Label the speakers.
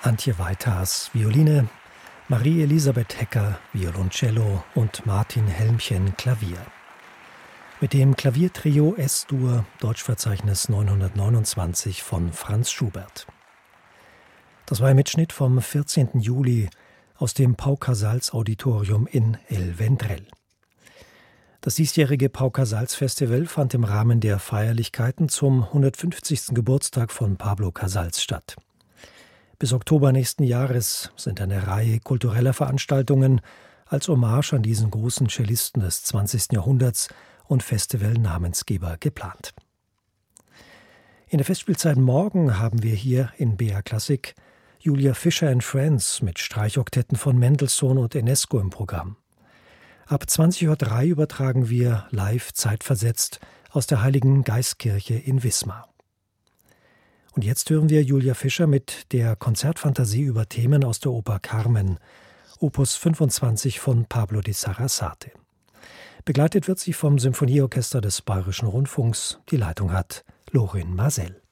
Speaker 1: Antje Weithaas, Violine, Marie-Elisabeth Hecker, Violoncello und Martin Helmchen, Klavier. Mit dem Klaviertrio S-Dur, Deutschverzeichnis 929 von Franz Schubert. Das war ein Mitschnitt vom 14. Juli aus dem Pau Casals Auditorium in El Vendrell. Das diesjährige Pau Casals Festival fand im Rahmen der Feierlichkeiten zum 150. Geburtstag von Pablo Casals statt. Bis Oktober nächsten Jahres sind eine Reihe kultureller Veranstaltungen als Hommage an diesen großen Cellisten des 20. Jahrhunderts und Festivalnamensgeber geplant. In der Festspielzeit morgen haben wir hier in BR Klassik Julia Fischer and Friends mit Streichoktetten von Mendelssohn und Enesco im Programm. Ab 20.03 Uhr übertragen wir live zeitversetzt aus der Heiligen Geistkirche in Wismar. Und jetzt hören wir Julia Fischer mit der Konzertfantasie über Themen aus der Oper Carmen, Opus 25 von Pablo di Sarasate. Begleitet wird sie vom Symphonieorchester des Bayerischen Rundfunks. Die Leitung hat Lorin Marcel.